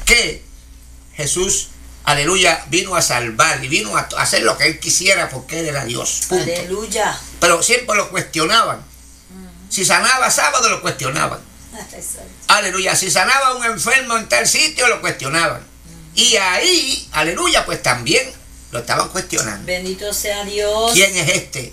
que Jesús, aleluya, vino a salvar y vino a hacer lo que él quisiera porque él era Dios. Punto. Aleluya. Pero siempre lo cuestionaban. Si sanaba sábado, lo cuestionaban. Aleluya. Si sanaba a un enfermo en tal sitio, lo cuestionaban. Y ahí, aleluya, pues también lo estaban cuestionando. Bendito sea Dios. ¿Quién es este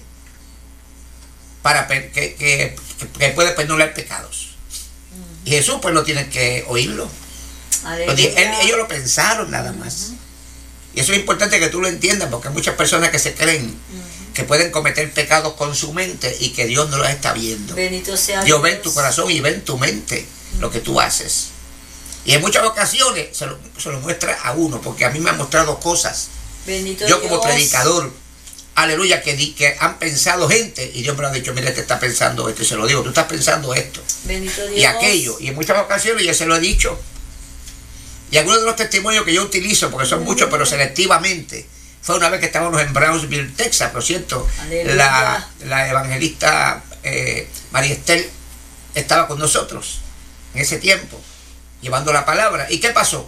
para que puede perdonar pecados? Y Jesús pues no tiene que oírlo. Ellos lo pensaron nada más. Y eso es importante que tú lo entiendas, porque hay muchas personas que se creen que pueden cometer pecados con su mente y que Dios no los está viendo. Bendito sea Dios ve en tu corazón y ve en tu mente lo que tú haces. Y en muchas ocasiones se lo muestra a uno, porque a mí me ha mostrado cosas. Bendito yo Dios. Como predicador, aleluya, que han pensado gente y Dios me lo ha dicho, mira, te está pensando esto, y se lo digo, tú estás pensando esto. Bendito Dios. Y aquello, y en muchas ocasiones ya se lo he dicho. Y algunos de los testimonios que yo utilizo, porque son muchos, pero selectivamente, fue una vez que estábamos en Brownsville, Texas, por cierto, la evangelista María Estel estaba con nosotros en ese tiempo, llevando la palabra. ¿Y qué pasó?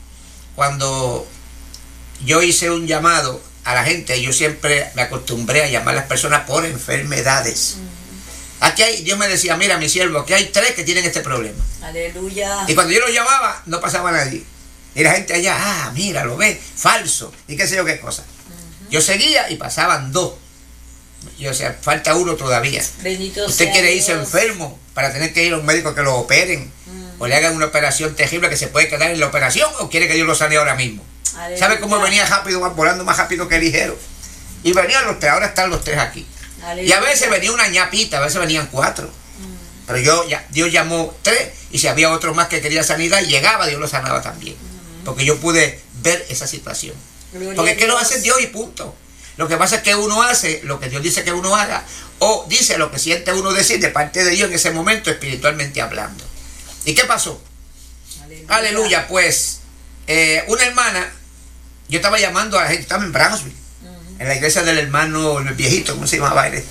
Cuando yo hice un llamado a la gente, yo siempre me acostumbré a llamar a las personas por enfermedades. Aquí Dios me decía, mira mi siervo, aquí hay 3 que tienen este problema. Aleluya. Y cuando yo los llamaba, no pasaba nadie. Y la gente allá, mira, lo ve, falso, y qué sé yo qué cosa. Yo seguía y pasaban 2. Yo decía, falta 1 todavía. Bendito ¿Usted sea quiere irse Dios. enfermo para tener que ir a un médico que lo operen? O le hagan una operación terrible que se puede quedar en la operación, o quiere que Dios lo sane ahora mismo? Aleluya. ¿Sabe cómo venía rápido, volando más rápido que ligero? Y venían los 3, ahora están los 3 aquí. Aleluya. Y a veces venía una ñapita, a veces venían 4. Pero Dios llamó 3, y si había otro más que quería sanidad, llegaba, Dios lo sanaba también. Porque yo pude ver esa situación. Gloria Porque es que a lo Dios. hace Dios y punto. Lo que pasa es que uno hace lo que Dios dice que uno haga, o dice lo que siente uno decir de parte de Dios en ese momento, espiritualmente hablando. ¿Y qué pasó? Aleluya, pues una hermana, yo estaba llamando a la gente, estaba en Brownsville, en la iglesia del hermano, el viejito, ¿cómo se llamaba él?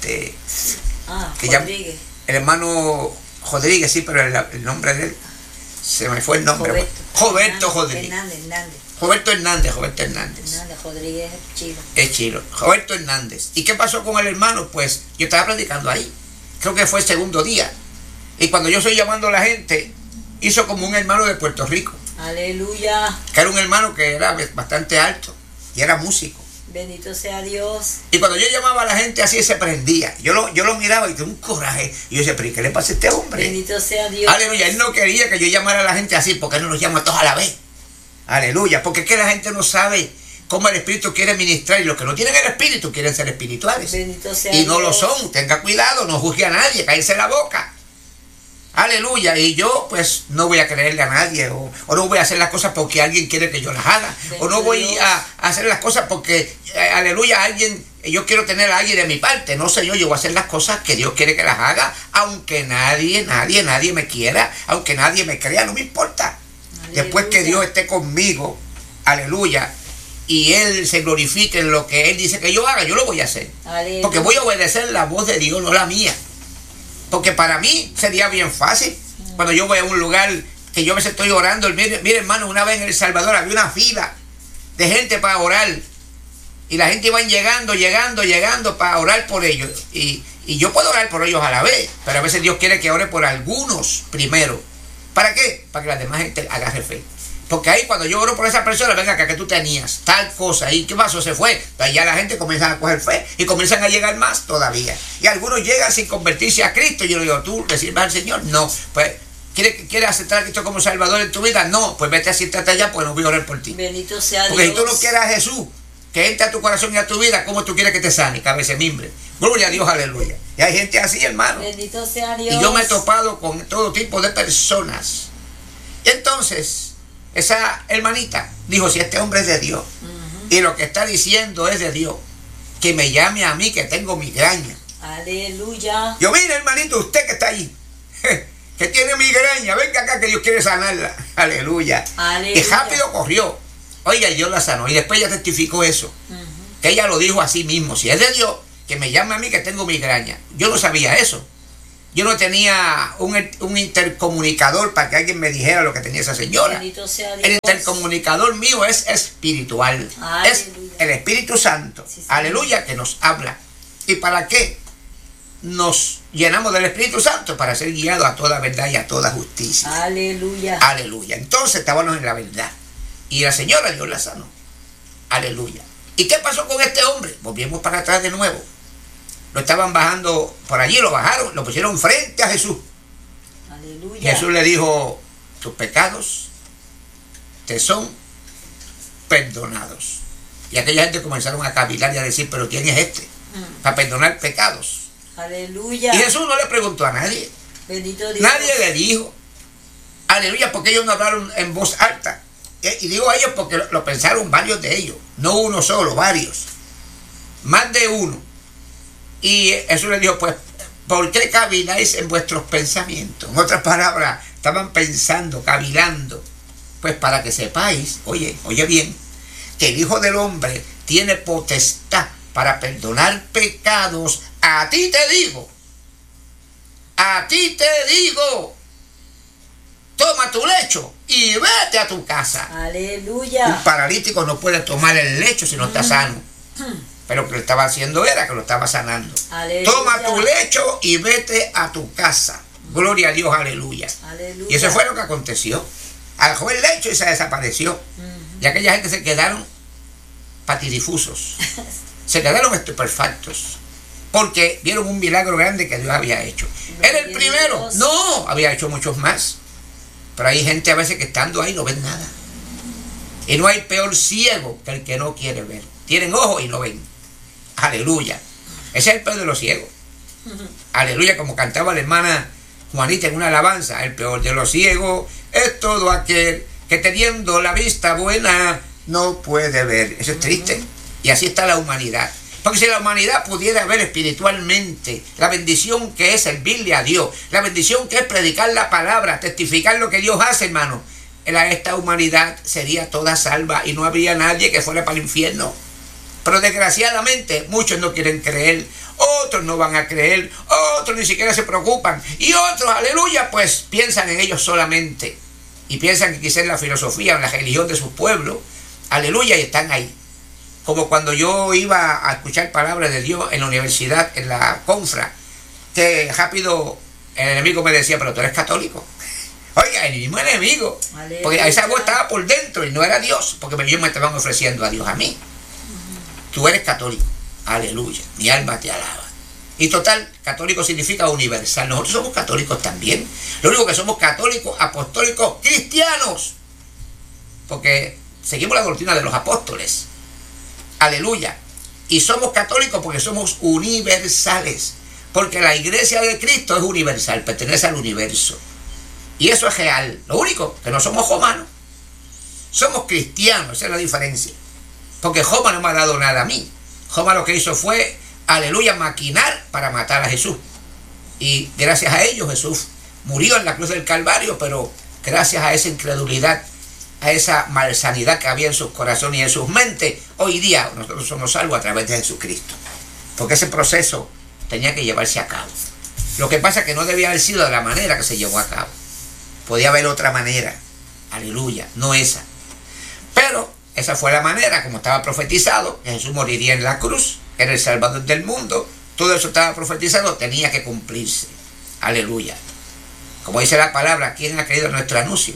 Rodríguez. El hermano Rodríguez, sí, pero el nombre de él, se me fue el nombre. Roberto Rodríguez. Roberto Hernández. Rodríguez es chilo. Es chilo. Roberto Hernández. ¿Y qué pasó con el hermano? Pues yo estaba predicando ahí. Creo que fue el segundo día. Y cuando yo estoy llamando a la gente, hizo como un hermano de Puerto Rico. Aleluya. Que era un hermano que era bastante alto y era músico. Bendito sea Dios. Y cuando yo llamaba a la gente así, se prendía. Yo lo miraba y tenía un coraje. Y yo decía, pero ¿y qué le pasa a este hombre? Bendito sea Dios. Aleluya. Él no quería que yo llamara a la gente así, porque él no los llama a todos a la vez. Aleluya. Porque es que la gente no sabe cómo el Espíritu quiere ministrar. Y los que no tienen el Espíritu quieren ser espirituales. Bendito sea y no Dios. lo son. Tenga cuidado, no juzgue a nadie, cállese la boca. Aleluya. Y yo pues no voy a creerle a nadie, o no voy a hacer las cosas porque alguien quiere que yo las haga, o no voy a hacer las cosas porque aleluya, yo quiero tener a alguien de mi parte. No sé, yo voy a hacer las cosas que Dios quiere que las haga, aunque nadie me quiera, aunque nadie me crea, no me importa. Aleluya. Después que Dios esté conmigo, aleluya, y Él se glorifique en lo que Él dice que yo haga, yo lo voy a hacer. Aleluya. Porque voy a obedecer la voz de Dios, no la mía. Porque para mí sería bien fácil. Cuando yo voy a un lugar que yo a veces estoy orando, mire hermano, una vez en El Salvador había una fila de gente para orar. Y la gente iba llegando para orar por ellos. Y yo puedo orar por ellos a la vez, pero a veces Dios quiere que ore por algunos primero. ¿Para qué? Para que la demás gente agarre fe. Porque ahí cuando yo oro por esa persona, venga acá, que tú tenías tal cosa, ¿y qué pasó? Se fue. Entonces ya la gente comienza a coger fe y comienzan a llegar más todavía. Y algunos llegan sin convertirse a Cristo. Y yo le digo, ¿tú le sirves al Señor? No. Pues, ¿quieres aceptar a Cristo como Salvador en tu vida? No. Pues vete a siéntate allá, pues no voy a orar por ti. Bendito sea Porque Dios. si tú no quieres a Jesús, que entre a tu corazón y a tu vida, ¿cómo tú quieres que te sane? Cabeza mimbre. Gloria a Dios, aleluya. Y hay gente así, hermano. Bendito sea Dios. Y yo me he topado con todo tipo de personas. Y entonces esa hermanita dijo, si este hombre es de Dios, y lo que está diciendo es de Dios, que me llame a mí que tengo migraña. Aleluya. Yo, mire hermanito, usted que está ahí, que tiene migraña, venga acá que Dios quiere sanarla. Aleluya. Aleluya. Y rápido corrió. Oiga, y Dios la sanó. Y después ella testificó eso. Que ella lo dijo a sí mismo, si es de Dios, que me llame a mí que tengo migraña. Yo no sabía eso. Yo no tenía un intercomunicador para que alguien me dijera lo que tenía esa señora. Bendito sea Dios. El intercomunicador mío es espiritual. Aleluya. Es el Espíritu Santo. Sí, sí. Aleluya, que nos habla. ¿Y para qué nos llenamos del Espíritu Santo? Para ser guiados a toda verdad y a toda justicia. Aleluya. Aleluya. Entonces estábamos en la verdad. Y la señora Dios la sanó. Aleluya. ¿Y qué pasó con este hombre? Volvimos para atrás de nuevo. Lo estaban bajando por allí, lo bajaron, lo pusieron frente a Jesús. Aleluya. Jesús le dijo, tus pecados te son perdonados. Y aquella gente comenzaron a cavilar y a decir, pero ¿quién es este? Para perdonar pecados. Aleluya. Y Jesús no le preguntó a nadie. Bendito Dios. Nadie le dijo. Aleluya, porque ellos no hablaron en voz alta. Y digo a ellos porque lo pensaron varios de ellos. No uno solo, varios. Más de uno. Y Jesús le dijo, pues, ¿por qué caviláis en vuestros pensamientos? En otras palabras, estaban pensando, cavilando. Pues para que sepáis, oye bien, que el Hijo del Hombre tiene potestad para perdonar pecados. A ti te digo, toma tu lecho y vete a tu casa. Aleluya. Un paralítico no puede tomar el lecho si no está sano. Pero lo que lo estaba haciendo era que lo estaba sanando. Aleluya. Toma tu lecho y vete a tu casa. Gloria a Dios, aleluya. Aleluya. Y eso fue lo que aconteció. Alejó el lecho y se desapareció. Y aquella gente se quedaron patidifusos. Se quedaron estupefactos. Porque vieron un milagro grande que Dios había hecho. ¿Era el primero? No, había hecho muchos más. Pero hay gente a veces que estando ahí no ven nada. Y no hay peor ciego que el que no quiere ver. Tienen ojos y no ven. Aleluya. Ese es el peor de los ciegos. Aleluya, como cantaba la hermana Juanita en una alabanza. El peor de los ciegos es todo aquel que teniendo la vista buena no puede ver. Eso es triste. Y así está la humanidad. Porque si la humanidad pudiera ver espiritualmente la bendición que es servirle a Dios, la bendición que es predicar la palabra, testificar lo que Dios hace, hermano, esta humanidad sería toda salva y no habría nadie que fuera para el infierno. Pero desgraciadamente muchos no quieren creer, otros no van a creer, otros ni siquiera se preocupan y otros, aleluya, pues piensan en ellos solamente y piensan que quizás la filosofía o la religión de su pueblo, aleluya, y están ahí. Como cuando yo iba a escuchar palabras de Dios en la universidad, en la confra, que rápido el enemigo me decía, pero tú eres católico. Oiga, el mismo enemigo, aleluya. Porque esa voz estaba por dentro y no era Dios, porque ellos me estaban ofreciendo a Dios a mí. Tú eres católico, aleluya, mi alma te alaba. Y total, católico significa universal. Nosotros somos católicos también. Lo único que somos católicos, apostólicos, cristianos. Porque seguimos la doctrina de los apóstoles. Aleluya. Y somos católicos porque somos universales. Porque la iglesia de Cristo es universal, pertenece al universo. Y eso es real. Lo único, que no somos romanos. Somos cristianos, esa es la diferencia. Porque Roma no me ha dado nada a mí. Roma lo que hizo fue, aleluya, maquinar para matar a Jesús. Y gracias a ellos Jesús murió en la cruz del Calvario, pero gracias a esa incredulidad, a esa malsanidad que había en sus corazones y en sus mentes, hoy día nosotros somos salvos a través de Jesucristo. Porque ese proceso tenía que llevarse a cabo. Lo que pasa es que no debía haber sido de la manera que se llevó a cabo. Podía haber otra manera. Aleluya, no esa. Pero esa fue la manera, como estaba profetizado, que Jesús moriría en la cruz, era el Salvador del mundo. Todo eso estaba profetizado, tenía que cumplirse. Aleluya. Como dice la palabra, ¿quién ha creído en nuestro anuncio?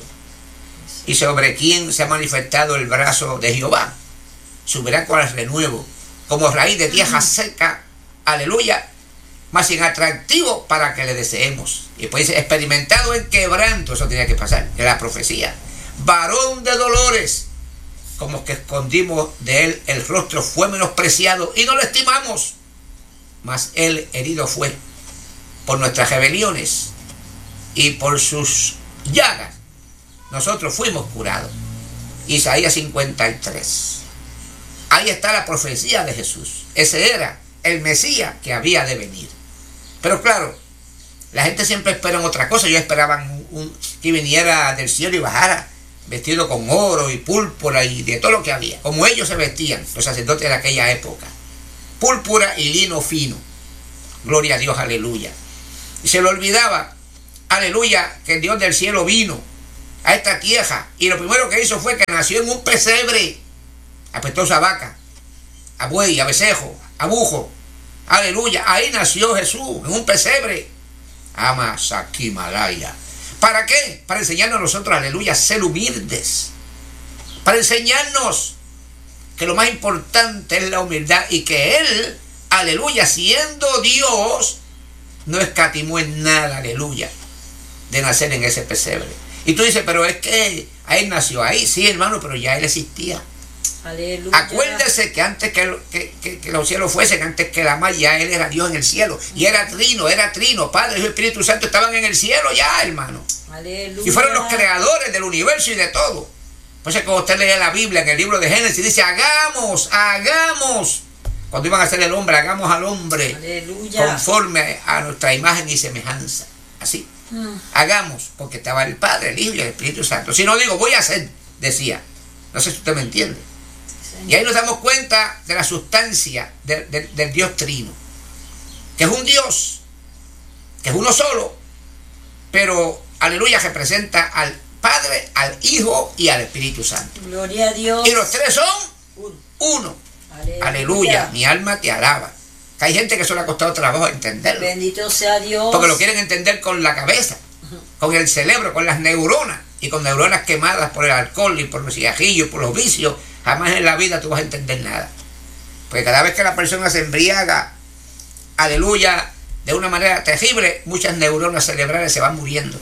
Y sobre quién se ha manifestado el brazo de Jehová. Subirá con el renuevo, como raíz de tierra seca. Aleluya. Más inatractivo para que le deseemos. Y después dice, experimentado en quebranto, eso tenía que pasar, en la profecía. Varón de dolores, como que escondimos de él el rostro, fue menospreciado y no lo estimamos. Mas él herido fue por nuestras rebeliones y por sus llagas nosotros fuimos curados. Isaías 53. Ahí está la profecía de Jesús. Ese era el Mesías que había de venir. Pero claro, la gente siempre espera otra cosa. Ellos esperaban que viniera del cielo y bajara vestido con oro y púrpura y de todo lo que había, como ellos se vestían, los sacerdotes de aquella época, púrpura y lino fino. Gloria a Dios, aleluya. Y se le olvidaba, aleluya, que el Dios del cielo vino a esta tierra. Y lo primero que hizo fue que nació en un pesebre. Apestó a vaca, a buey, a becerro, a bujo. Aleluya, ahí nació Jesús, en un pesebre. Amasaquimalaya. ¿Para qué? Para enseñarnos a nosotros, aleluya, a ser humildes. Para enseñarnos que lo más importante es la humildad y que Él, aleluya, siendo Dios, no escatimó en nada, aleluya, de nacer en ese pesebre. Y tú dices, pero es que Él nació ahí. Sí, hermano, pero ya Él existía. Aleluya. Acuérdese que antes que los cielos fuesen, antes que la mar, ya Él era Dios en el cielo. Y era trino, Padre, Hijo y Espíritu Santo estaban en el cielo ya, hermano. Aleluya. Y fueron los creadores del universo y de todo. Por eso cuando usted lee la Biblia en el libro de Génesis, dice, hagamos. Cuando iban a hacer el hombre, hagamos al hombre. Aleluya. Conforme a nuestra imagen y semejanza. Así. Hagamos, porque estaba el Padre, el Hijo y el Espíritu Santo. Si no digo, voy a hacer, decía. No sé si usted me entiende. Señor. Y ahí nos damos cuenta de la sustancia del Dios trino. Que es un Dios, que es uno solo, pero, aleluya, representa al Padre, al Hijo y al Espíritu Santo. Gloria a Dios. Y los tres son uno. Aleluya. Mi alma te alaba. Que hay gente que eso le ha costado trabajo entenderlo. Bendito sea Dios. Porque lo quieren entender con la cabeza, con el cerebro, con las neuronas. Y con neuronas quemadas por el alcohol y por los cigarrillos, por los vicios. Jamás en la vida tú vas a entender nada. Porque cada vez que la persona se embriaga, aleluya, de una manera terrible, muchas neuronas cerebrales se van muriendo.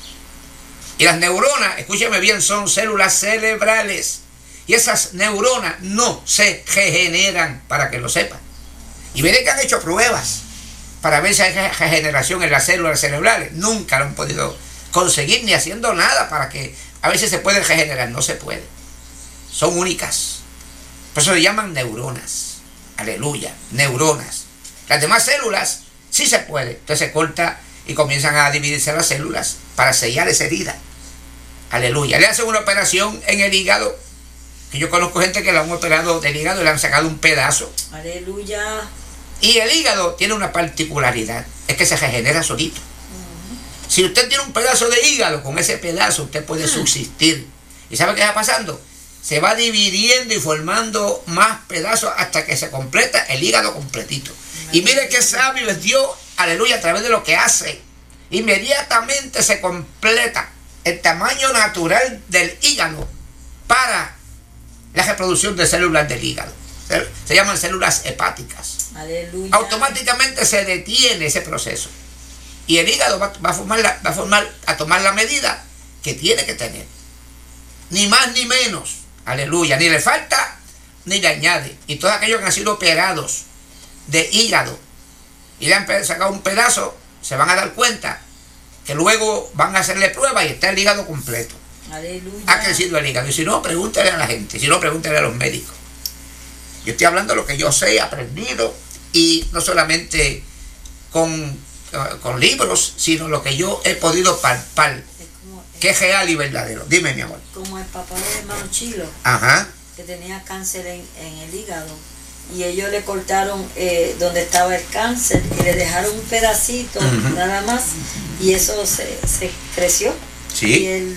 Y las neuronas, escúcheme bien, son células cerebrales. Y esas neuronas no se regeneran, para que lo sepan. Y miren que han hecho pruebas para ver si hay regeneración en las células cerebrales. Nunca lo han podido conseguir ni haciendo nada para que a veces se pueden regenerar. No se puede. Son únicas. Por eso se llaman neuronas. Aleluya, neuronas. Las demás células sí se puede. Entonces se corta y comienzan a dividirse las células para sellar esa herida. Aleluya. Le hacen una operación en el hígado. Que yo conozco gente que le han operado del hígado y le han sacado un pedazo. Aleluya. Y el hígado tiene una particularidad. Es que se regenera solito. Si usted tiene un pedazo de hígado, con ese pedazo usted puede subsistir. ¿Y sabe qué está pasando? Se va dividiendo y formando más pedazos hasta que se completa el hígado completito. Y mire qué sabio es Dios, aleluya, a través de lo que hace. Inmediatamente se completa el tamaño natural del hígado para la reproducción de células del hígado. Se llaman células hepáticas. Aleluya. Automáticamente se detiene ese proceso. Y el hígado va a tomar la medida que tiene que tener. Ni más ni menos. Aleluya. Ni le falta ni le añade. Y todos aquellos que han sido operados de hígado y le han sacado un pedazo, se van a dar cuenta que luego van a hacerle pruebas y está el hígado completo. Aleluya. Ha crecido el hígado. Y si no, pregúntele a la gente. Si no, pregúntele a los médicos. Yo estoy hablando de lo que yo sé, he aprendido. Y no solamente con libros, sino lo que yo he podido palpar. Que es real y verdadero. Dime, mi amor. Como el papá del hermano Chilo. Ajá. Que tenía cáncer en el hígado. Y ellos le cortaron donde estaba el cáncer y le dejaron un pedacito nada más. Y eso se creció. Sí. Y él,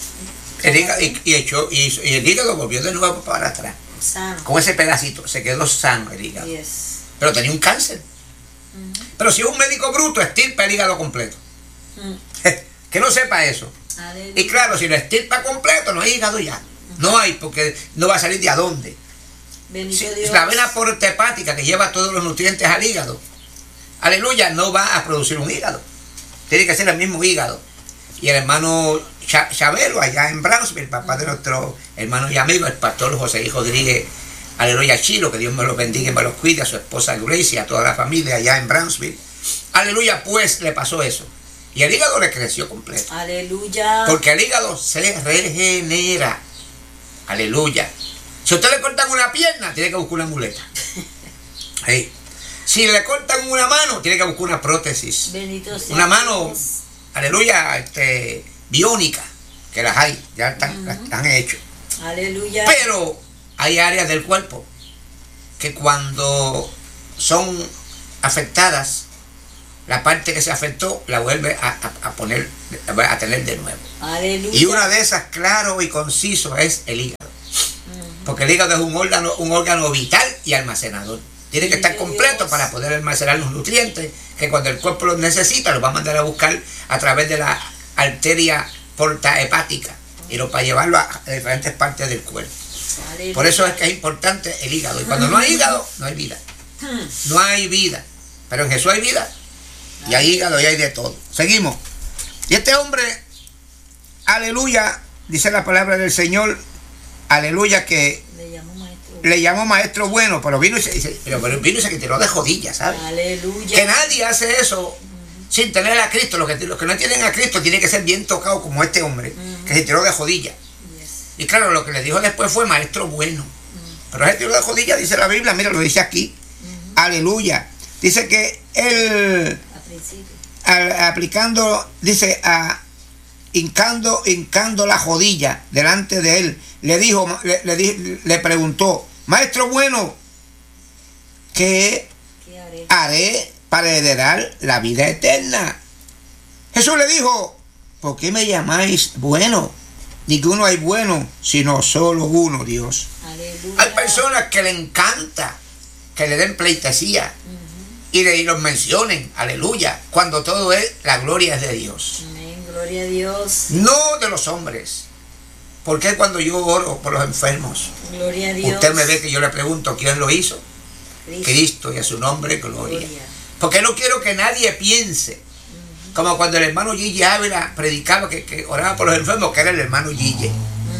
y el hígado volvió de nuevo para atrás. sano. Con ese pedacito. Se quedó sano el hígado. Yes. Pero tenía un cáncer. Pero si es un médico bruto, estirpa el hígado completo. Que no sepa eso. Aleluya. Y claro, si lo estirpa completo, no hay hígado ya. No hay, porque no va a salir de a dónde. Bendito Si Dios. la vena porta hepática que lleva todos los nutrientes al hígado, aleluya, no va a producir un hígado. Tiene que ser el mismo hígado. Y el hermano Chabelo, allá en Brownsville, papá de nuestro hermano y amigo, el pastor José I. Rodríguez, aleluya, Chilo, que Dios me los bendiga y me los cuide, a su esposa Gracie, a toda la familia allá en Brownsville. Aleluya, pues le pasó eso. Y el hígado le creció completo. Aleluya. Porque el hígado se regenera. Aleluya. Si a usted le cortan una pierna, tiene que buscar una muleta. Sí. Si le cortan una mano, tiene que buscar una prótesis. Bendito sea Una mano, Dios. aleluya, biónica, que las hay, ya las han hecho. Aleluya. Pero hay áreas del cuerpo que cuando son afectadas, la parte que se afectó la vuelve a poner, a tener de nuevo. Aleluya. Y una de esas, claro y conciso, es el hígado. Porque el hígado es un órgano vital y almacenador. Tiene que estar completo para poder almacenar los nutrientes que cuando el cuerpo los necesita los va a mandar a buscar a través de la arteria porta-hepática y los va a llevarlo a diferentes partes del cuerpo. Aleluya. Por eso es que es importante el hígado. Y cuando no hay hígado, no hay vida. No hay vida. Pero en Jesús hay vida. Y hay hígado y hay de todo. Seguimos. Y este hombre, aleluya, dice la palabra del Señor, aleluya, que le llamó maestro bueno, pero vino y se que tiró de rodillas, ¿sabes? Aleluya. Que nadie hace eso sin tener a Cristo. Los que no tienen a Cristo tienen que ser bien tocados como este hombre, que se tiró de rodillas. Y claro, lo que le dijo después fue maestro bueno. Pero se tiró de rodillas, dice la Biblia, mira, lo dice aquí. Aleluya. Dice que él, aplicando, dice, hincando la rodilla delante de él, le preguntó, maestro bueno, ¿qué haré para heredar la vida eterna? Jesús le dijo, ¿por qué me llamáis bueno? Ninguno hay bueno, sino solo uno, Dios. Aleluya. Hay personas que le encanta que le den pleitesía y los mencionen, aleluya, cuando todo es, la gloria es de Dios. Amén, gloria a Dios. No de los hombres. Porque cuando yo oro por los enfermos, gloria a Dios, usted me ve que yo le pregunto quién lo hizo. Cristo, y a su nombre gloria. Porque no quiero que nadie piense, como cuando el hermano Gille Ávila predicaba que oraba por los enfermos, que era el hermano Gille.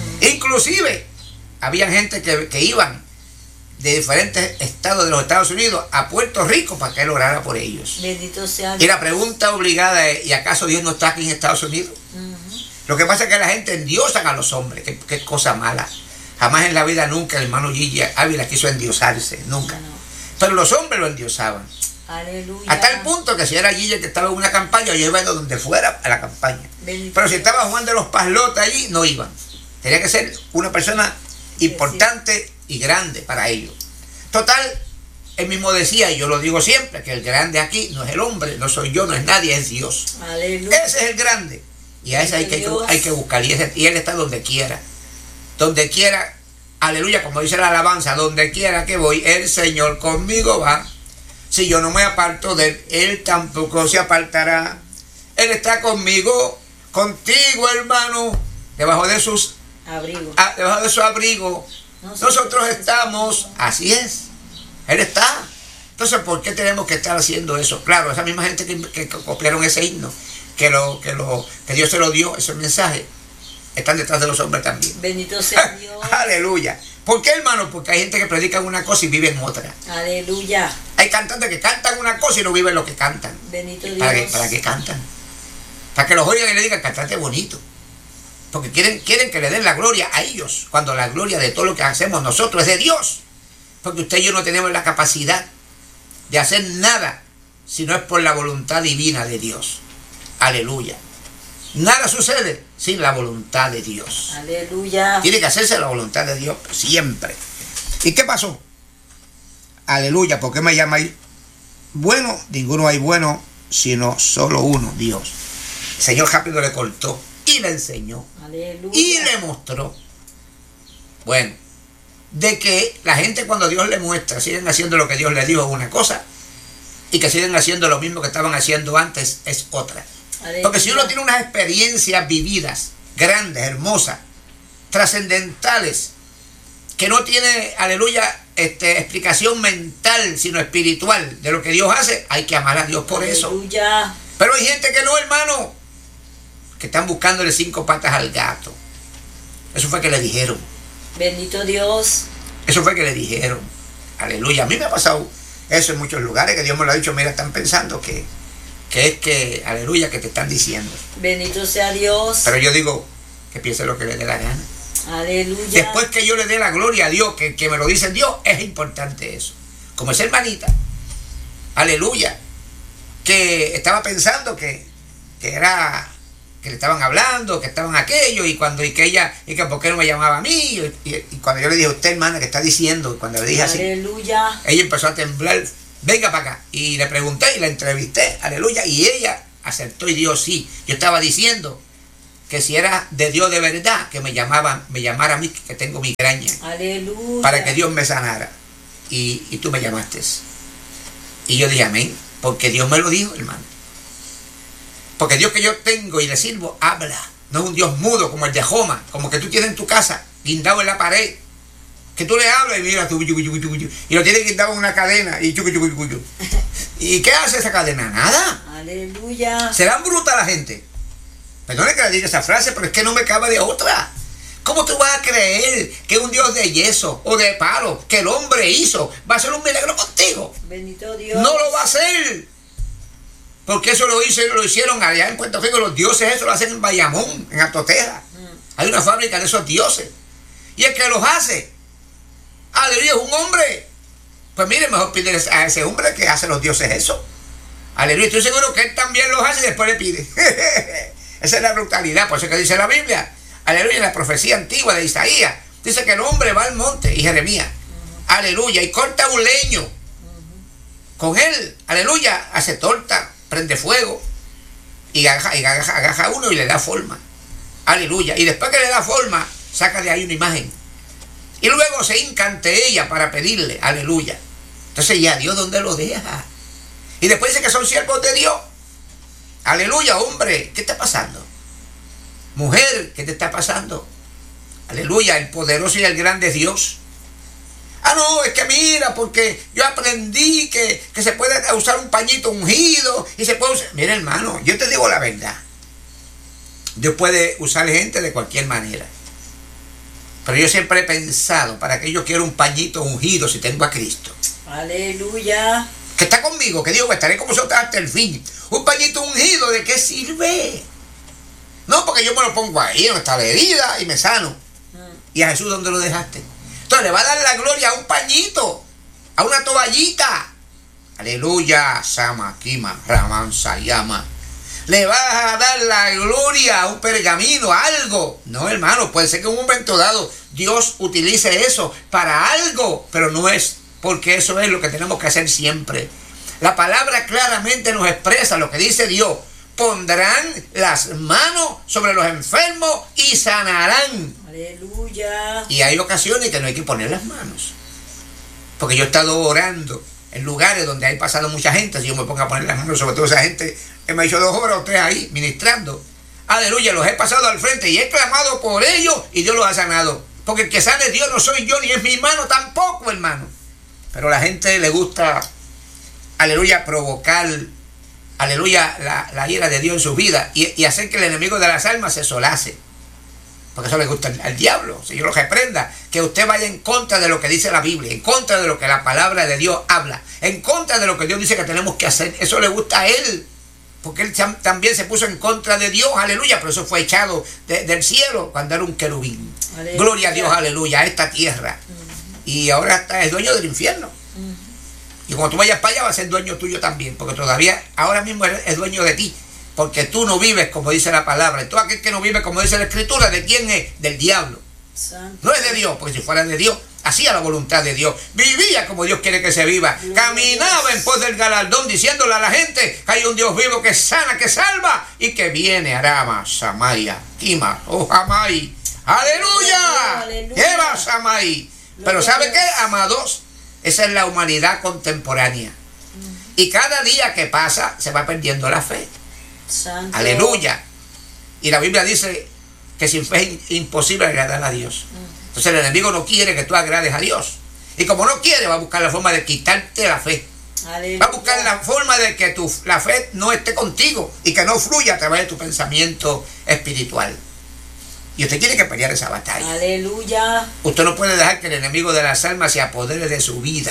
Inclusive, había gente que iban de diferentes estados de los Estados Unidos a Puerto Rico para que él orara por ellos. Bendito sea Dios. Y la pregunta obligada es, ¿y acaso Dios no está aquí en Estados Unidos? Lo que pasa es que la gente endiosan a los hombres, que cosa mala. Jamás en la vida nunca el hermano Gille Ávila quiso endiosarse, nunca. No. Pero los hombres lo endiosaban. Aleluya. Hasta el punto que si era Gille que estaba en una campaña, yo iba a donde fuera a la campaña. Bendito pero si estaba jugando los paslotes allí, no iban. Tenía que ser una persona importante y grande para ellos. Total, él mismo decía, y yo lo digo siempre, que el grande aquí no es el hombre, no soy yo, no es nadie, es Dios. Aleluya. Ese es el grande. Y a ese hay que buscar. Y él está donde quiera. Donde quiera, aleluya, como dice la alabanza, donde quiera que voy, el Señor conmigo va. Si yo no me aparto de él, él tampoco se apartará. Él está conmigo, contigo, hermano, debajo de sus abrigos. Debajo de su abrigo. Nosotros estamos, así es. Él está. Entonces, ¿por qué tenemos que estar haciendo eso? Claro, esa misma gente que copiaron ese himno, que Dios se lo dio, ese mensaje, están detrás de los hombres también. Bendito sea Dios. Aleluya. ¿Por qué, hermano? Porque hay gente que predica una cosa y vive en otra. Aleluya. Hay cantantes que cantan una cosa y no viven lo que cantan. Bendito Dios. ¿Para qué cantan? Para que los oigan y le digan, cantate bonito. Porque quieren que le den la gloria a ellos, cuando la gloria de todo lo que hacemos nosotros es de Dios. Porque usted y yo no tenemos la capacidad de hacer nada si no es por la voluntad divina de Dios. Aleluya. Nada sucede sin la voluntad de Dios. Aleluya. Tiene que hacerse la voluntad de Dios siempre. ¿Y qué pasó? Aleluya. ¿Por qué me llamáis bueno? Ninguno hay bueno, sino solo uno, Dios. El Señor rápido le cortó y le enseñó. Aleluya. Y le mostró. Bueno, de que la gente cuando Dios le muestra, siguen haciendo lo que Dios les dijo es una cosa, y que siguen haciendo lo mismo que estaban haciendo antes es otra. Aleluya. Porque si uno tiene unas experiencias vividas, grandes, hermosas, trascendentales, que no tiene, aleluya, explicación mental, sino espiritual de lo que Dios hace, hay que amar a Dios por aleluya. Eso. Pero hay gente que no, hermano, que están buscándole 5 patas al gato. Eso fue que le dijeron. Bendito Dios. Eso fue que le dijeron. Aleluya. A mí me ha pasado eso en muchos lugares, que Dios me lo ha dicho, mira, están pensando que es que, aleluya, que te están diciendo. Bendito sea Dios. Pero yo digo, que piense lo que le dé la gana. Aleluya. Después que yo le dé la gloria a Dios, que me lo dice Dios, es importante eso. Como esa hermanita, aleluya, que estaba pensando que era, que le estaban hablando, que estaban aquello, y que por qué no me llamaba a mí, y cuando yo le dije a usted, hermana, que está diciendo, y cuando le dije así, aleluya, ella empezó a temblar venga para acá. Y le pregunté y la entrevisté, aleluya, y ella aceptó y dijo sí. Yo estaba diciendo que si era de Dios de verdad, que me llamara a mí, que tengo migraña. Aleluya. Para que Dios me sanara. Y tú me llamaste. Y yo dije amén, porque Dios me lo dijo, hermano. Porque Dios que yo tengo y le sirvo, habla. No es un Dios mudo como el de Joma, como que tú tienes en tu casa, guindado en la pared. Que tú le hablas y mira, y lo tienes guindado en una cadena, y ¿Y qué hace esa cadena? Nada. Aleluya. Serán brutas la gente. Perdone que le diga esa frase, pero es que no me cabe de otra. ¿Cómo tú vas a creer que un Dios de yeso o de palo que el hombre hizo va a hacer un milagro contigo? Bendito Dios. No lo va a hacer. Porque eso lo hicieron allá en Puerto Rico. Los dioses eso lo hacen en Bayamón, en Atoteja. Hay una fábrica de esos dioses. Y el que los hace, aleluya, es un hombre. Pues mire, mejor pide a ese hombre que hace los dioses eso. Aleluya, estoy seguro que él también los hace y después le pide. Esa es la brutalidad, por eso que dice la Biblia. Aleluya, en la profecía antigua de Isaías. Dice que el hombre va al monte, y Jeremías. Aleluya, y corta un leño. Con él, aleluya, hace torta, prende fuego. Y agaja uno y le da forma. Aleluya, y después que le da forma, saca de ahí una imagen. Y luego se hinca ante ella para pedirle, aleluya. Entonces ya Dios, ¿dónde lo deja? Y después dice que son siervos de Dios. Aleluya, hombre, ¿qué está pasando? Mujer, ¿qué te está pasando? Aleluya, el poderoso y el grande Dios. Ah, no, es que mira, porque yo aprendí que se puede usar un pañito ungido y se puede usar... Mira, hermano, yo te digo la verdad. Dios puede usar gente de cualquier manera. Pero yo siempre he pensado, ¿para qué yo quiero un pañito ungido si tengo a Cristo? Aleluya. Que está conmigo, que digo que estaré con vosotros hasta el fin. Un pañito ungido, ¿de qué sirve? No, porque yo me lo pongo ahí, donde está la herida, y me sano. ¿Y a Jesús dónde lo dejaste? Entonces le va a dar la gloria a un pañito, a una toallita. Aleluya, Sama, Kima, Raman, Sayama. Le vas a dar la gloria a un pergamino, a algo. No, hermano, puede ser que en un momento dado Dios utilice eso para algo, pero no es porque eso es lo que tenemos que hacer siempre. La palabra claramente nos expresa lo que dice Dios. Pondrán las manos sobre los enfermos y sanarán. Aleluya. Y hay ocasiones que no hay que poner las manos. Porque yo he estado orando en lugares donde hay pasado mucha gente. Si yo me pongo a poner las manos sobre toda esa gente, me ha hecho 2 horas o 3 ahí ministrando. Aleluya, los he pasado al frente y he clamado por ellos y Dios los ha sanado. Porque el que sane Dios no soy yo ni es mi hermano tampoco, hermano. Pero a la gente le gusta, aleluya, provocar, aleluya, la ira de Dios en su vida y hacer que el enemigo de las almas se solace. Porque eso le gusta al diablo. Si yo lo reprenda, que usted vaya en contra de lo que dice la Biblia, en contra de lo que la palabra de Dios habla, en contra de lo que Dios dice que tenemos que hacer. Eso le gusta a él. Porque él también se puso en contra de Dios, aleluya, pero eso fue echado del cielo cuando era un querubín. Aleluya. Gloria a Dios, aleluya, a esta tierra. Y ahora es dueño del infierno. Y cuando tú vayas para allá va a ser dueño tuyo también, porque todavía ahora mismo es dueño de ti, porque tú no vives como dice la palabra. Y todo aquel que no vive como dice la Escritura, ¿de quién es? Del diablo. Santo. No es de Dios, porque si fuera de Dios, hacía la voluntad de Dios, vivía como Dios quiere que se viva, caminaba en pos del galardón, diciéndole a la gente que hay un Dios vivo que sana, que salva y que viene. Arama, Samaya, Kima, Ohamai, aleluya, Eva, Samai. Pero ¿sabe qué, amados? Esa es la humanidad contemporánea. Y cada día que pasa se va perdiendo la fe. Santo. Aleluya. Y la Biblia dice que sin fe es imposible agradar a Dios. Entonces el enemigo no quiere que tú agrades a Dios. Y como no quiere, va a buscar la forma de quitarte la fe. Aleluya. Va a buscar la forma de que la fe no esté contigo y que no fluya a través de tu pensamiento espiritual. Y usted tiene que pelear esa batalla. Aleluya. Usted no puede dejar que el enemigo de las almas se apodere de su vida.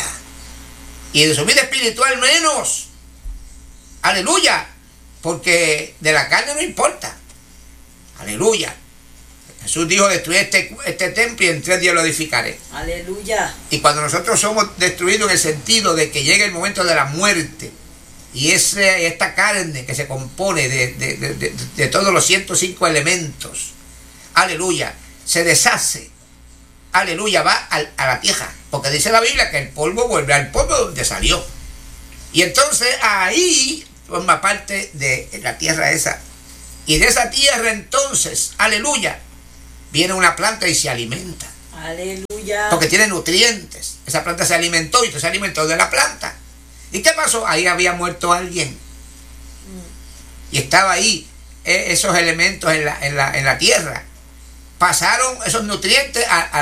Y de su vida espiritual menos. Aleluya. Porque de la carne no importa. Aleluya. Jesús dijo, destruir este templo y en 3 días lo edificaré. Aleluya. Y cuando nosotros somos destruidos en el sentido de que llega el momento de la muerte y esta carne que se compone de todos los 105 elementos, aleluya, se deshace, aleluya, va a la tierra, porque dice la Biblia que el polvo vuelve al polvo donde salió. Y entonces ahí forma parte de la tierra esa. Y de esa tierra entonces, aleluya, viene una planta y se alimenta. Aleluya. Porque tiene nutrientes. Esa planta se alimentó y se alimentó de la planta. ¿Y qué pasó? Ahí había muerto alguien. Y estaba ahí esos elementos en la tierra. Pasaron esos nutrientes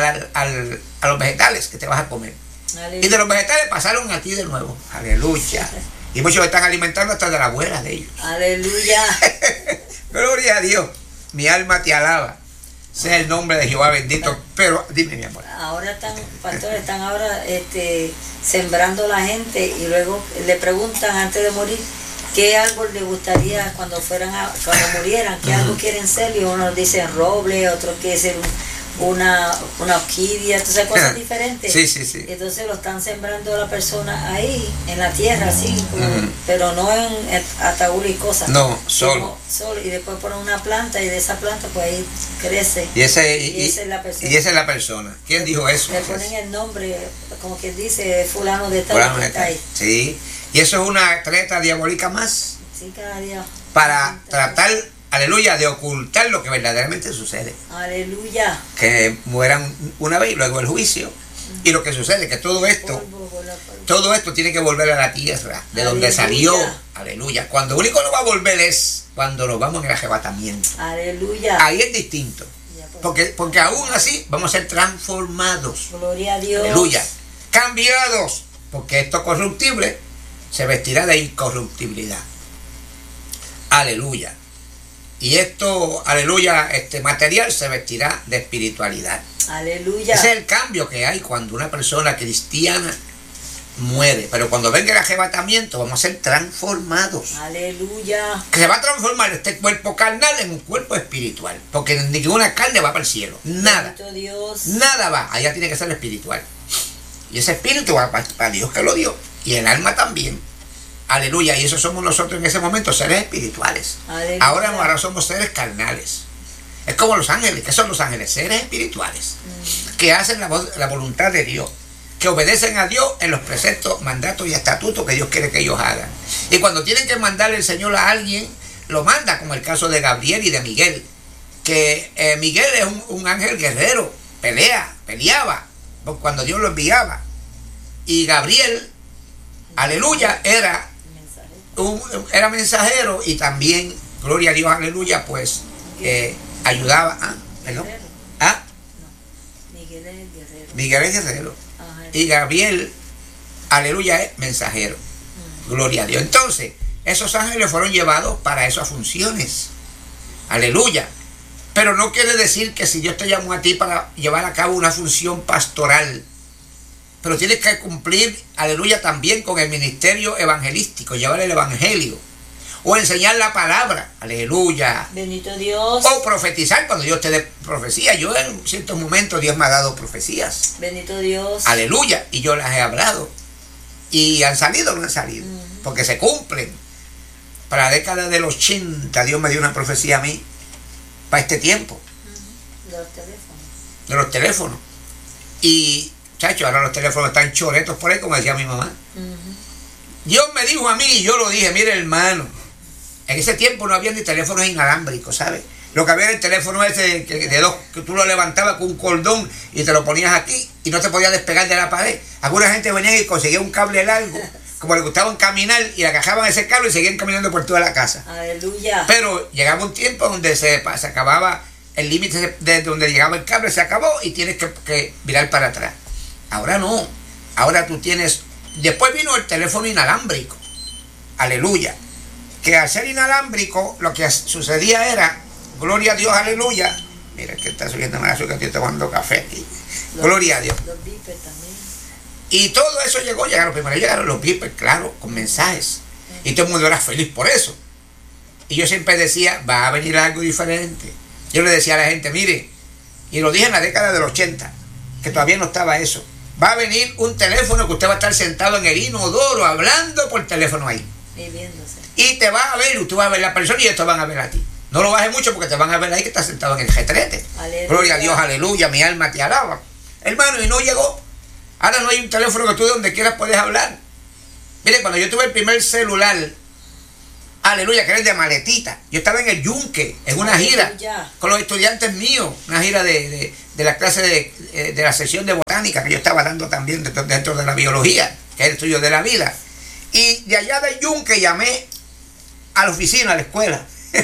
a los vegetales que te vas a comer. Aleluya. Y de los vegetales pasaron a ti de nuevo. Aleluya. Y muchos están alimentando hasta de la abuela de ellos. Aleluya. Gloria a Dios. Mi alma te alaba. Sea el nombre de Jehová bendito. Pero dime, mi amor. Ahora están ahora sembrando la gente y luego le preguntan antes de morir qué árbol le gustaría cuando murieran, qué árbol quieren ser, y unos dicen roble, otros quieren ser una orquídea, entonces cosas diferentes. Sí. Entonces lo están sembrando a la persona ahí, en la tierra, así, pero no en ataúd y cosas. No, solo. Y después ponen una planta y de esa planta pues ahí crece. Y esa es la persona. ¿Quién dijo eso? Le ponen el nombre, como quien dice, fulano de tal. Sí. Y eso es una treta diabólica más. Sí, cada día. Para tratar, aleluya, de ocultar lo que verdaderamente sucede. Aleluya. Que mueran una vez y luego el juicio. Y lo que sucede es que todo esto tiene que volver a la tierra, de donde salió. Aleluya. Cuando único no va a volver es cuando nos vamos en el arrebatamiento. Aleluya. Ahí es distinto. Porque aún así vamos a ser transformados. Gloria a Dios. Aleluya. Cambiados. Porque esto corruptible se vestirá de incorruptibilidad. Aleluya. Y esto, aleluya, material se vestirá de espiritualidad. Aleluya. Ese es el cambio que hay cuando una persona cristiana muere. Pero cuando venga el arrebatamiento vamos a ser transformados. Aleluya. Que se va a transformar este cuerpo carnal en un cuerpo espiritual. Porque ninguna carne va para el cielo. Nada. Dios. Nada va. Allá tiene que ser espiritual. Y ese espíritu va para Dios que lo dio. Y el alma también. Aleluya. Y eso somos nosotros en ese momento, seres espirituales. Aleluya. Ahora somos seres carnales. Es como los ángeles. ¿Qué son los ángeles? Seres espirituales. Que hacen la voluntad de Dios. Que obedecen a Dios en los preceptos, mandatos y estatutos que Dios quiere que ellos hagan. Y cuando tienen que mandarle el Señor a alguien, lo manda, como el caso de Gabriel y de Miguel. Que Miguel es un ángel guerrero. Peleaba cuando Dios lo enviaba. Y Gabriel, aleluya, era mensajero y también, gloria a Dios, aleluya, pues ayudaba. Miguel es guerrero. Y Gabriel, aleluya, es mensajero. Gloria a Dios. Entonces, esos ángeles fueron llevados para esas funciones. Aleluya. Pero no quiere decir que si Dios te llamó a ti para llevar a cabo una función pastoral, pero tienes que cumplir, aleluya, también con el ministerio evangelístico, llevar el evangelio, o enseñar la palabra, aleluya. Bendito Dios. O profetizar cuando Dios te dé profecía. Yo en ciertos momentos Dios me ha dado profecías. Bendito Dios. Aleluya. Y yo las he hablado. Y han salido o no han salido. Porque se cumplen. Para la década del 80 Dios me dio una profecía a mí. Para este tiempo. De los teléfonos. Y, chacho, ahora los teléfonos están choretos por ahí, como decía mi mamá. Dios me dijo a mí y yo lo dije, mire hermano, en ese tiempo no había ni teléfonos inalámbricos, ¿sabes? Lo que había era el teléfono ese de dos, que tú lo levantabas con un cordón y te lo ponías aquí y no te podías despegar de la pared. Alguna gente venía y conseguía un cable largo, como le gustaban caminar, y agajaban ese cable y seguían caminando por toda la casa. Aleluya. Pero llegaba un tiempo donde se acababa el límite de donde llegaba el cable, se acabó y tienes que virar para atrás. Ahora no. Ahora tú tienes... Después vino el teléfono inalámbrico. Aleluya. Que al ser inalámbrico, lo que sucedía era, gloria a Dios, aleluya. Mira, que está subiendo más azúcar, estoy tomando café aquí. Gloria a Dios. Los beepers también. Y todo eso primero llegaron los beepers, claro, con mensajes. Y todo el mundo era feliz por eso. Y yo siempre decía, va a venir algo diferente. Yo le decía a la gente, mire, y lo dije en la década del 80, que todavía no estaba eso. Va a venir un teléfono que usted va a estar sentado en el inodoro hablando por teléfono ahí. Viviéndose. Y te va a ver, usted va a ver la persona y ellos te van a ver a ti. No lo bajes mucho porque te van a ver ahí que estás sentado en el retrete. Aleluya. Gloria a Dios, aleluya, mi alma te alaba. Hermano, y no llegó. Ahora no hay un teléfono que tú de donde quieras puedes hablar. Mire, cuando yo tuve el primer celular, aleluya, que era el de maletita, yo estaba en el Yunque, en una gira, con los estudiantes míos, una gira de la clase de la sección de botánica que yo estaba dando también dentro de la biología, que es el estudio de la vida. Y de allá del Yunque llamé a la oficina, a la escuela,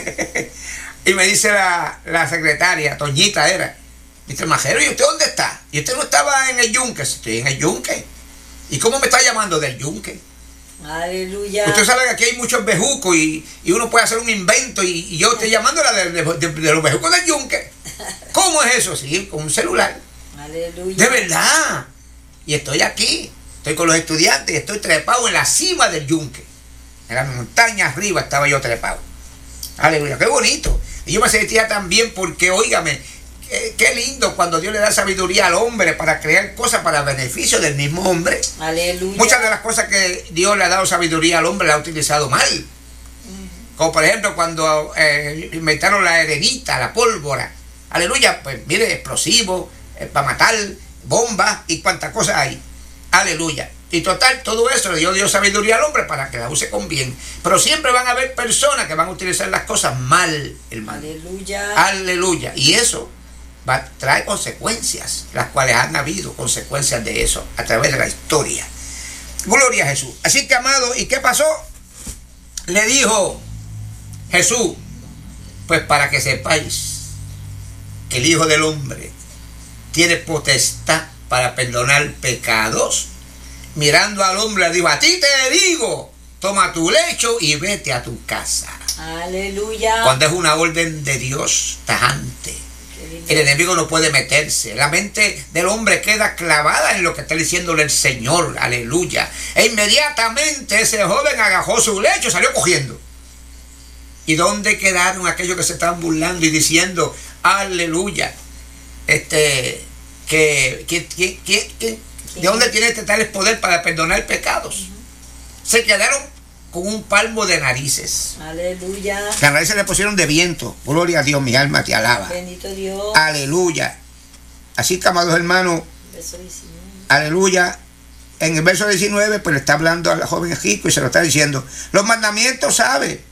y me dice la secretaria, Toñita era, Mr. Majero, ¿y usted dónde está? ¿Y usted no estaba en el Yunque? Estoy en el Yunque. ¿Y cómo me está llamando del Yunque? Aleluya. Usted sabe que aquí hay muchos bejucos y uno puede hacer un invento y yo estoy llamándola de los bejucos del Yunque. ¿Cómo es eso? Sí, con un celular. Aleluya. De verdad. Y estoy aquí. Estoy con los estudiantes y estoy trepado en la cima del Yunque. En la montaña arriba estaba yo trepado. Aleluya. Qué bonito. Y yo me sentía también porque, óigame, qué lindo cuando Dios le da sabiduría al hombre para crear cosas para beneficio del mismo hombre. Aleluya. Muchas de las cosas que Dios le ha dado sabiduría al hombre la ha utilizado mal. Como por ejemplo cuando inventaron la arenita, la pólvora. Aleluya, pues mire, explosivos, para matar, bombas y cuantas cosas hay. Aleluya. Y total, todo eso le dio sabiduría al hombre para que la use con bien. Pero siempre van a haber personas que van a utilizar las cosas mal, hermano. Aleluya. Aleluya. Y eso trae consecuencias, las cuales han habido consecuencias de eso a través de la historia. Gloria a Jesús. Así que, amado, ¿y qué pasó? Le dijo Jesús, pues para que sepáis que el Hijo del Hombre tiene potestad para perdonar pecados. Mirando al hombre le dijo, a ti te digo, toma tu lecho y vete a tu casa. Aleluya. Cuando es una orden de Dios tajante, el enemigo no puede meterse. La mente del hombre queda clavada en lo que está diciéndole el Señor. Aleluya. E inmediatamente ese joven agajó su lecho y salió cogiendo. ¿Y dónde quedaron aquellos que se estaban burlando y diciendo, aleluya? ¿De dónde tiene este tal poder para perdonar pecados? Se quedaron con un palmo de narices. Aleluya. Las narices le pusieron de viento. Gloria a Dios, mi alma te alaba. Bendito Dios. Aleluya. Así que, amados hermanos, aleluya. En el verso 19, pues le está hablando al joven rico y se lo está diciendo. Los mandamientos, ¿sabe?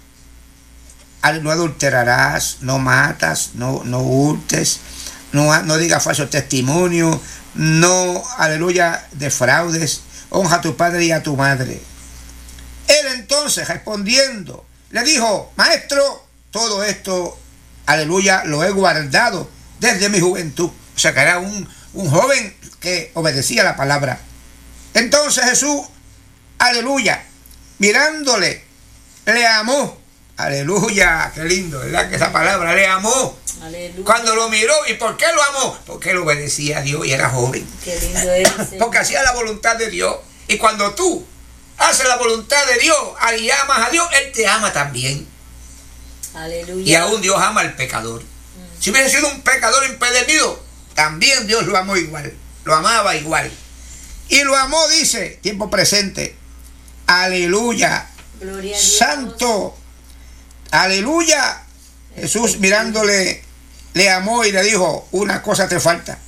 No adulterarás, no matas, no hurtes, no digas falso testimonio, no, aleluya, defraudes, honra a tu padre y a tu madre. Él entonces, respondiendo, le dijo, maestro, todo esto, aleluya, lo he guardado desde mi juventud. O sea, que era un joven que obedecía la palabra. Entonces Jesús, aleluya, mirándole, le amó. Aleluya, qué lindo, ¿verdad? Que esa palabra, le amó. Aleluya. Cuando lo miró, ¿y por qué lo amó? Porque él obedecía a Dios y era joven. Qué lindo es. Porque hacía la voluntad de Dios. Y cuando tú haces la voluntad de Dios y amas a Dios, Él te ama también. Aleluya. Y aún Dios ama al pecador. Si hubiera sido un pecador impedernido, también Dios lo amó igual. Lo amaba igual. Y lo amó, dice, tiempo presente. Aleluya. Gloria a Dios. Santo. Aleluya. Jesús mirándole, le amó y le dijo, una cosa te falta.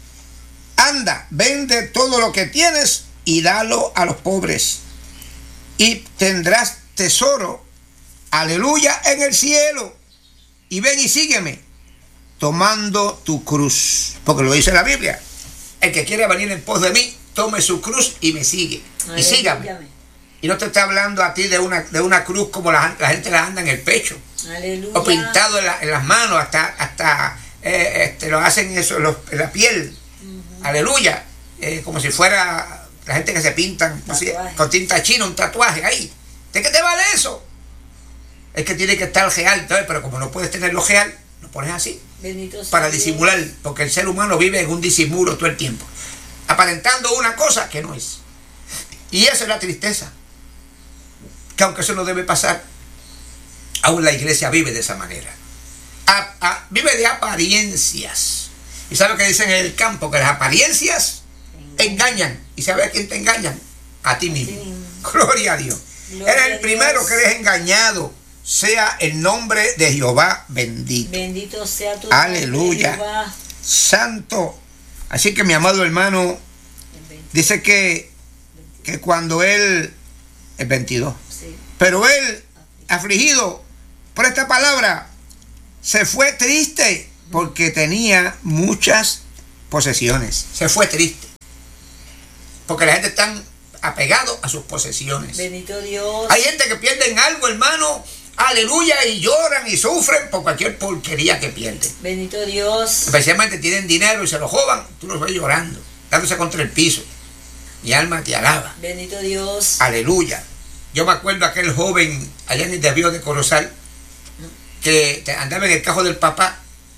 Anda, vende todo lo que tienes y dalo a los pobres. Y tendrás tesoro, aleluya, en el cielo. Y ven y sígueme, tomando tu cruz. Porque lo dice la Biblia. El que quiere venir en pos de mí, tome su cruz y me sigue. Y sígame. Y no te está hablando a ti de una cruz como la gente la anda en el pecho. Aleluya. O pintado en las manos, hasta lo hacen eso en la piel. Aleluya. Como si fuera la gente que se pintan con tinta china, un tatuaje ahí. ¿De qué te vale eso? Es que tiene que estar real, pero como no puedes tenerlo real, lo pones así. Para disimular, porque el ser humano vive en un disimulo todo el tiempo, aparentando una cosa que no es. Y esa es la tristeza. Que aunque eso no debe pasar, aún la iglesia vive de esa manera. Vive de apariencias. ¿Y sabe lo que dicen en el campo? Que las apariencias engañan. ¿Y sabe a quién te engañan? A ti mismo. Gloria a Dios. Eres el primero que eres engañado. Sea el nombre de Jehová bendito. Bendito sea tu aleluya. nombre, Jehová. Santo. Así que mi amado hermano, dice que cuando él el 22. Sí. Pero él, afligido por esta palabra, se fue triste porque tenía muchas posesiones. Se fue triste. Porque la gente está apegado a sus posesiones. Bendito Dios. Hay gente que pierden algo, hermano, aleluya, y lloran y sufren por cualquier porquería que pierden. Bendito Dios. Especialmente tienen dinero y se lo jodan, tú los ves llorando, dándose contra el piso. Mi alma te alaba. Bendito Dios. Aleluya. Yo me acuerdo aquel joven allá en el desvío de Corozal que andaba en el carro del papá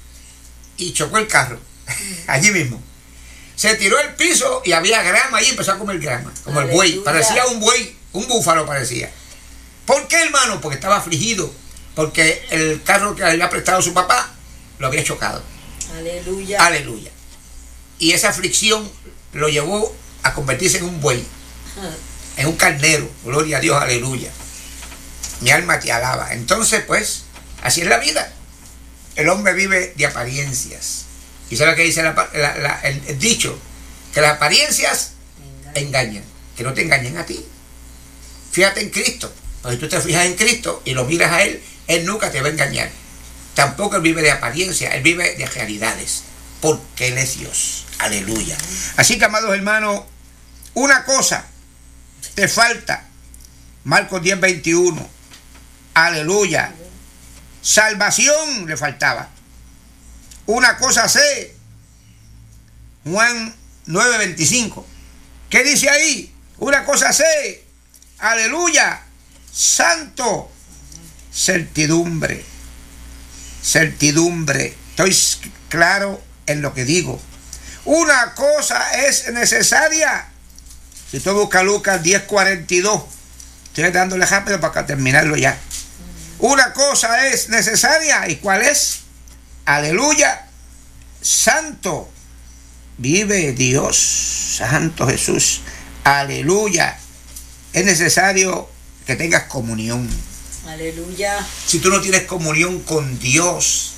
y chocó el carro, allí mismo. Se tiró al piso y había grama ahí y empezó a comer grama, como el buey. Parecía un buey, un búfalo parecía. ¿Por qué, hermano? Porque estaba afligido, porque el carro que le había prestado su papá lo había chocado. Aleluya. Aleluya. Y esa aflicción lo llevó a convertirse en un buey, en un carnero. Gloria a Dios, aleluya. Mi alma te alaba. Entonces, pues, así es la vida. El hombre vive de apariencias. ¿Y sabe qué dice el dicho? Que las apariencias engañan. Que no te engañen a ti. Fíjate en Cristo. Porque si tú te fijas en Cristo y lo miras a Él, Él nunca te va a engañar. Tampoco Él vive de apariencia, Él vive de realidades. Porque Él es Dios. Aleluya. Así que, amados hermanos, una cosa te falta. Marcos 10:21. Aleluya. Salvación le faltaba. Una cosa sé. Juan 9:25. ¿Qué dice ahí? Una cosa sé. Aleluya. Santo. Certidumbre. Certidumbre. Estoy claro en lo que digo. Una cosa es necesaria. Si tú buscas Lucas 10:42. Estoy dándole rápido para terminarlo ya. Una cosa es necesaria. ¿Y cuál es? Aleluya. Santo. Vive Dios. Santo Jesús. Aleluya. Es necesario que tengas comunión. Aleluya. Si tú no tienes comunión con Dios,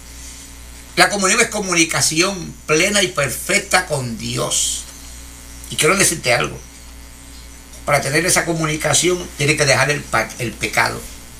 la comunión es comunicación plena y perfecta con Dios. Y quiero decirte algo. Para tener esa comunicación tienes que dejar el pecado.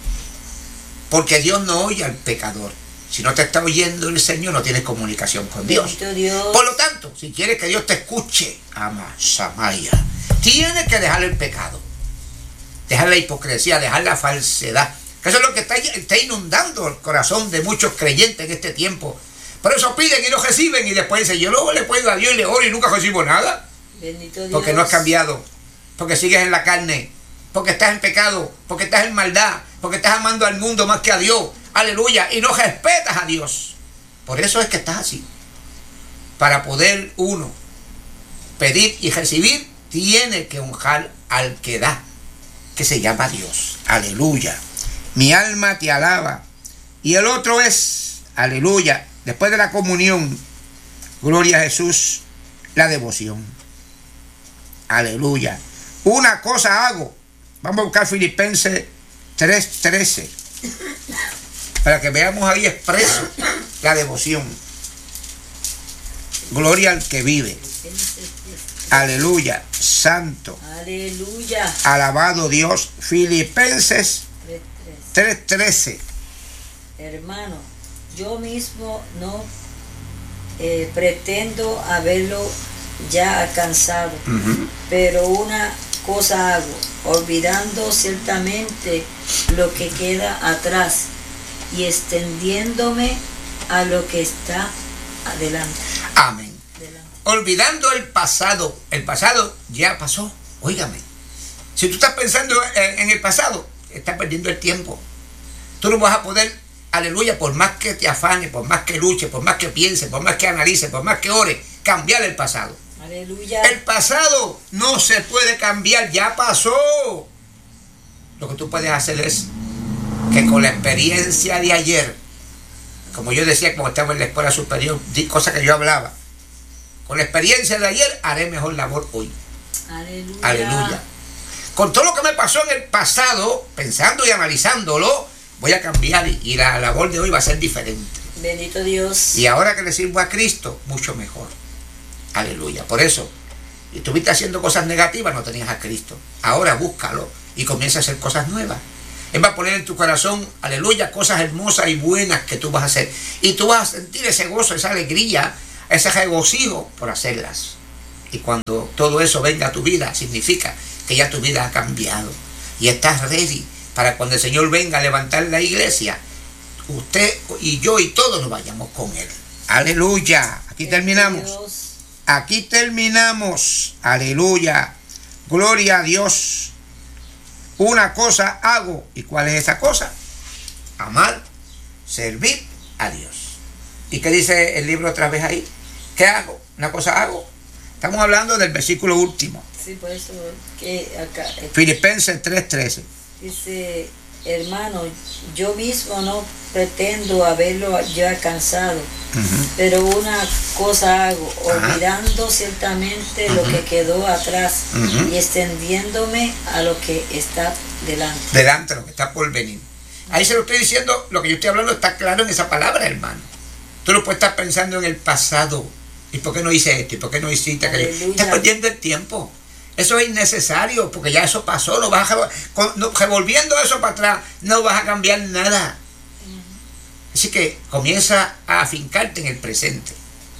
Porque Dios no oye al pecador. Si no te está oyendo el Señor, no tienes comunicación con Dios. Dios. Por lo tanto, si quieres que Dios te escuche, ama Samaya, tienes que dejar el pecado. Dejar la hipocresía, dejar la falsedad. Que eso es lo que está inundando el corazón de muchos creyentes en este tiempo. Por eso piden y no reciben. Y después dicen, yo luego le puedo a Dios y le oro y nunca recibo nada. Bendito Dios. Porque no has cambiado. Porque sigues en la carne. Porque estás en pecado. Porque estás en maldad. Porque estás amando al mundo más que a Dios. Aleluya. Y no respetas a Dios. Por eso es que estás así. Para poder uno pedir y recibir, tiene que honrar al que da, que se llama Dios. Aleluya. Mi alma te alaba. Y el otro es, aleluya, después de la comunión, gloria a Jesús, la devoción. Aleluya. Una cosa hago. Vamos a buscar Filipenses 3:13. Para que veamos ahí expreso la devoción. Gloria al que vive. Aleluya. Santo. Aleluya. Alabado Dios. Filipenses 3:13. Hermano, yo mismo no pretendo haberlo ya alcanzado, pero una cosa hago, olvidando ciertamente lo que queda atrás y extendiéndome a lo que está adelante. Amén. Olvidando el pasado ya pasó. Óigame, si tú estás pensando en el pasado, estás perdiendo el tiempo. Tú no vas a poder, aleluya, por más que te afanes, por más que luches, por más que pienses, por más que analices, por más que ores, cambiar el pasado. Aleluya. El pasado no se puede cambiar, ya pasó. Lo que tú puedes hacer es que con la experiencia de ayer, como yo decía cuando estaba en la escuela superior, cosas que yo hablaba, con la experiencia de ayer haré mejor labor hoy. Aleluya. Aleluya. Con todo lo que me pasó en el pasado, pensando y analizándolo, voy a cambiar y la labor de hoy va a ser diferente. Bendito Dios. Y ahora que le sirvo a Cristo, mucho mejor. Aleluya. Por eso, si estuviste haciendo cosas negativas, no tenías a Cristo. Ahora búscalo y comienza a hacer cosas nuevas. Él va a poner en tu corazón, aleluya, cosas hermosas y buenas que tú vas a hacer. Y tú vas a sentir ese gozo, esa alegría, ese regocijo por hacerlas. Y cuando todo eso venga a tu vida, significa que ya tu vida ha cambiado. Y estás ready para cuando el Señor venga a levantar la iglesia, usted y yo y todos nos vayamos con Él. Aleluya. Aquí terminamos. Aquí terminamos. Aleluya. Gloria a Dios. Una cosa hago. ¿Y cuál es esa cosa? Amar, servir a Dios. ¿Y qué dice el libro otra vez ahí? ¿Qué hago? Una cosa hago. Estamos hablando del versículo último. Sí, por eso que acá. Filipenses 3:13. Dice, hermano, yo mismo no pretendo haberlo ya alcanzado, pero una cosa hago, olvidando ciertamente lo que quedó atrás y extendiéndome a lo que está delante. Delante, lo que está por venir. Ahí se lo estoy diciendo, lo que yo estoy hablando está claro en esa palabra, hermano. Tú no puedes estar pensando en el pasado. ¿Y por qué no hice esto? ¿Y por qué no hiciste aquello? Estás perdiendo el tiempo. Eso es innecesario, porque ya eso pasó. No vas a, revolviendo eso para atrás, no vas a cambiar nada. Así que comienza a afincarte en el presente,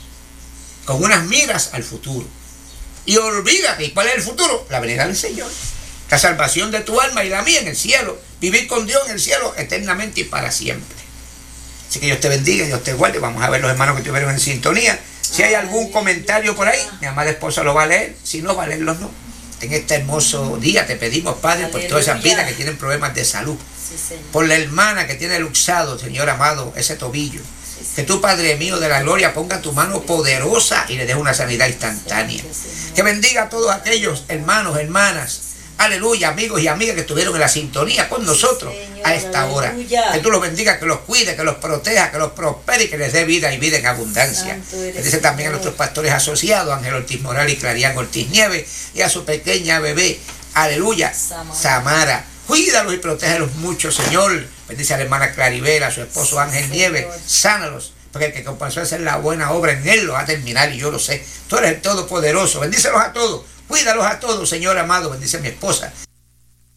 con unas miras al futuro. Y olvídate, ¿y cuál es el futuro? La venida del Señor. La salvación de tu alma y la mía en el cielo. Vivir con Dios en el cielo eternamente y para siempre. Así que Dios te bendiga, Dios te guarde. Vamos a ver los hermanos que estuvieron en sintonía. Si hay algún comentario por ahí, mi amada esposa lo va a leer. Si no, va a leerlos no. En este hermoso día te pedimos, Padre, por todas esas vidas que tienen problemas de salud. Sí, por la hermana que tiene luxado, Señor amado, ese tobillo. Sí, que tú, Padre mío de la gloria, ponga tu mano poderosa y le des una sanidad instantánea. Que bendiga a todos aquellos hermanos, hermanas. Aleluya, amigos y amigas que estuvieron en la sintonía con nosotros, Señor, a esta hora. Aleluya. Que tú los bendigas, que los cuide, que los proteja, que los prospere y que les dé vida y vida en abundancia. Bendice también a nuestros pastores asociados, Ángel Ortiz Moral y Clarián Ortiz Nieves, y a su pequeña bebé, aleluya, Samara. Cuídalos y protégelos mucho, Señor. Bendice a la hermana Claribel, a su esposo Ángel Nieves, sánalos. Porque el que comenzó a hacer la buena obra en él lo va a terminar y yo lo sé. Tú eres el Todopoderoso. Bendícelos a todos. Cuídalos a todos, Señor amado. Bendice a mi esposa.